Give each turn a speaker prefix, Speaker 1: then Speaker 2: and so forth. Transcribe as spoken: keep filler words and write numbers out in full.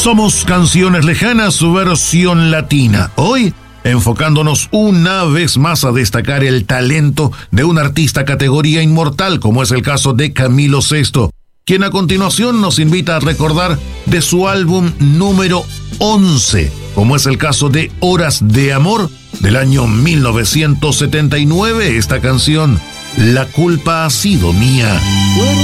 Speaker 1: Somos Canciones Lejanas, su versión latina. Hoy, enfocándonos una vez más a destacar el talento de un artista categoría inmortal, como es el caso de Camilo Sesto, quien a continuación nos invita a recordar de su álbum número once, como es el caso de Horas de Amor, del año mil novecientos setenta y nueve, esta canción, La culpa ha sido mía.